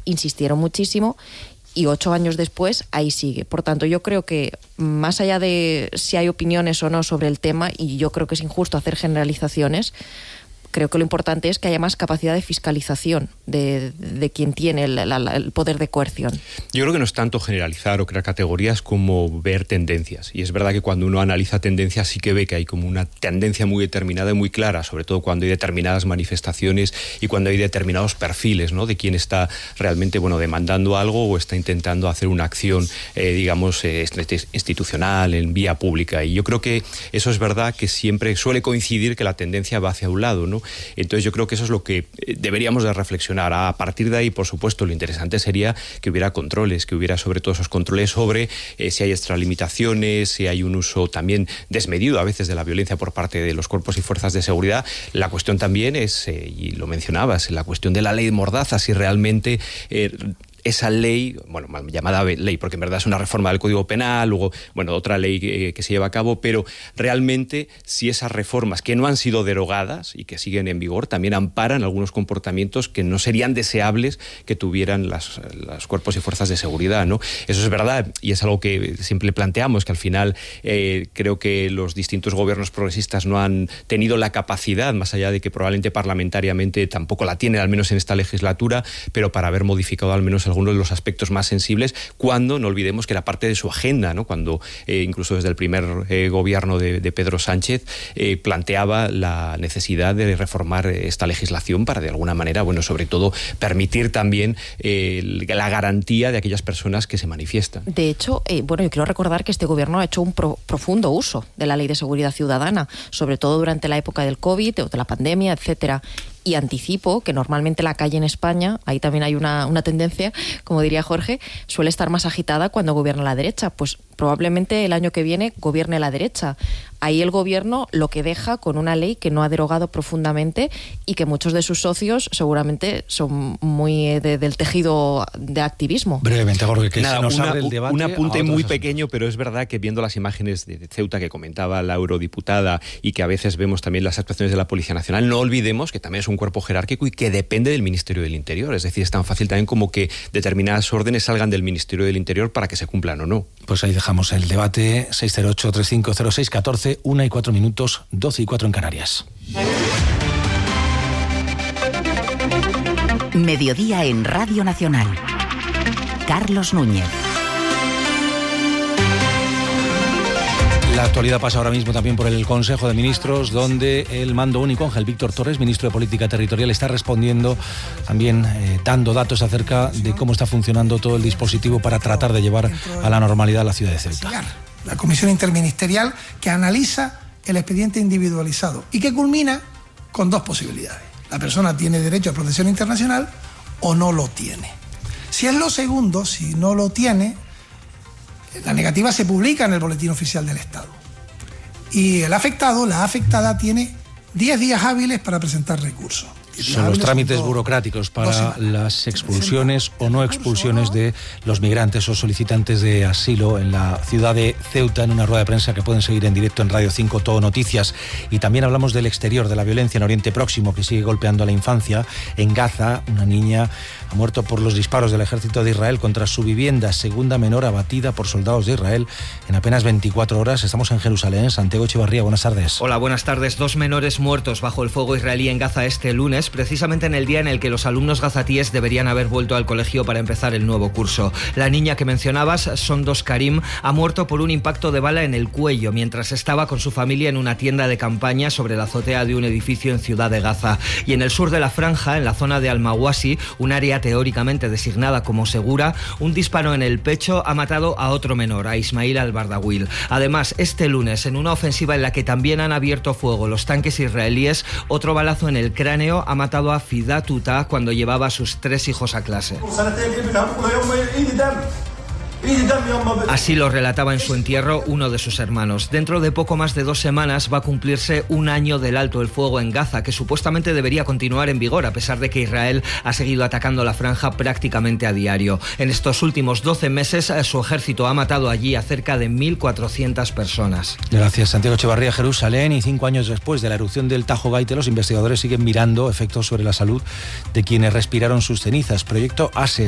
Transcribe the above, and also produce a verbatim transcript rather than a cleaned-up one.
insistieron muchísimo y ocho años después ahí sigue. Por tanto, yo creo que más allá de si hay opiniones o no sobre el tema, y yo creo que es injusto hacer generalizaciones, creo que lo importante es que haya más capacidad de fiscalización de, de quien tiene el, la, el poder de coerción. Yo creo que no es tanto generalizar o crear categorías como ver tendencias. Y es verdad que cuando uno analiza tendencias sí que ve que hay como una tendencia muy determinada y muy clara, sobre todo cuando hay determinadas manifestaciones y cuando hay determinados perfiles, ¿no?, de quién está realmente, bueno, demandando algo o está intentando hacer una acción, eh, digamos, eh, institucional, en vía pública. Y yo creo que eso es verdad que siempre suele coincidir que la tendencia va hacia un lado, ¿no? Entonces yo creo que eso es lo que deberíamos de reflexionar. A partir de ahí, por supuesto, lo interesante sería que hubiera controles, que hubiera sobre todo esos controles sobre eh, si hay extralimitaciones, si hay un uso también desmedido a veces de la violencia por parte de los cuerpos y fuerzas de seguridad. La cuestión también es, eh, y lo mencionabas, la cuestión de la ley de Mordaza, si realmente Eh, esa ley, bueno, llamada ley, porque en verdad es una reforma del Código Penal, luego, bueno, otra ley que, que se lleva a cabo, pero realmente si esas reformas que no han sido derogadas y que siguen en vigor también amparan algunos comportamientos que no serían deseables que tuvieran las, los cuerpos y fuerzas de seguridad, ¿no? Eso es verdad y es algo que siempre planteamos, que al final eh, creo que los distintos gobiernos progresistas no han tenido la capacidad, más allá de que probablemente parlamentariamente tampoco la tienen, al menos en esta legislatura, pero para haber modificado al menos algunos de los aspectos más sensibles, cuando no olvidemos que era parte de su agenda, ¿no? Cuando eh, incluso desde el primer eh, gobierno de, de Pedro Sánchez eh, planteaba la necesidad de reformar esta legislación para de alguna manera, bueno, sobre todo permitir también eh, la garantía de aquellas personas que se manifiestan. De hecho, eh, bueno, yo quiero recordar que este gobierno ha hecho un pro, profundo uso de la Ley de Seguridad Ciudadana, sobre todo durante la época del COVID o de la pandemia, etcétera. Y anticipo que normalmente la calle en España, ahí también hay una, una tendencia, como diría Jorge, suele estar más agitada cuando gobierna la derecha. Pues probablemente el año que viene gobierne la derecha. Ahí el gobierno lo que deja con una ley que no ha derogado profundamente y que muchos de sus socios seguramente son muy de, del tejido de activismo. Brevemente, Jorge, que Nada, se nos una, abre el debate. Un apunte muy asuntos. pequeño, pero es verdad que viendo las imágenes de Ceuta que comentaba la eurodiputada y que a veces vemos también las actuaciones de la Policía Nacional, no olvidemos que también es un cuerpo jerárquico y que depende del Ministerio del Interior. Es decir, es tan fácil también como que determinadas órdenes salgan del Ministerio del Interior para que se cumplan o no. Pues ahí dejamos el debate. Seis cero ocho, tres cinco cero seis, catorce, una y cuatro minutos, doce y cuatro en Canarias. Mediodía en Radio Nacional. Carlos Núñez. La actualidad pasa ahora mismo también por el Consejo de Ministros, donde el mando único, Ángel Víctor Torres, ministro de Política Territorial, está respondiendo, también eh, dando datos acerca de cómo está funcionando todo el dispositivo para tratar de llevar a la normalidad la ciudad de Ceuta. La comisión interministerial que analiza el expediente individualizado y que culmina con dos posibilidades. La persona tiene derecho a protección internacional o no lo tiene. Si es lo segundo, si no lo tiene, la negativa se publica en el Boletín Oficial del Estado. Y el afectado, la afectada, tiene diez días hábiles para presentar recurso. Son los trámites son burocráticos para las expulsiones o no expulsiones de los migrantes o solicitantes de asilo en la ciudad de Ceuta, en una rueda de prensa que pueden seguir en directo en Radio cinco Todo Noticias. Y también hablamos del exterior, de la violencia en Oriente Próximo, que sigue golpeando a la infancia. En Gaza, una niña ha muerto por los disparos del ejército de Israel contra su vivienda, segunda menor abatida por soldados de Israel en apenas veinticuatro horas. Estamos en Jerusalén. Santiago Echevarría, buenas tardes. Hola, buenas tardes. Dos menores muertos bajo el fuego israelí en Gaza este lunes, precisamente en el día en el que los alumnos gazatíes deberían haber vuelto al colegio para empezar el nuevo curso. La niña que mencionabas, Sondos Karim, ha muerto por un impacto de bala en el cuello mientras estaba con su familia en una tienda de campaña sobre la azotea de un edificio en Ciudad de Gaza. Y en el sur de la franja, en la zona de Al-Mawasi, un área teóricamente designada como segura, un disparo en el pecho ha matado a otro menor, a Ismail al-Bardawil. Además, este lunes, en una ofensiva en la que también han abierto fuego los tanques israelíes, otro balazo en el cráneo ha matado a Fidat Tuta cuando llevaba a sus tres hijos a clase. Así lo relataba en su entierro uno de sus hermanos. Dentro de poco más de dos semanas va a cumplirse un año del alto el fuego en Gaza, que supuestamente debería continuar en vigor, a pesar de que Israel ha seguido atacando la franja prácticamente a diario. En estos últimos doce meses, su ejército ha matado allí a cerca de mil cuatrocientas personas. Gracias, Santiago Echevarría. Jerusalén, y cinco años después de la erupción del Tajo Gaite, los investigadores siguen mirando efectos sobre la salud de quienes respiraron sus cenizas. Proyecto ASES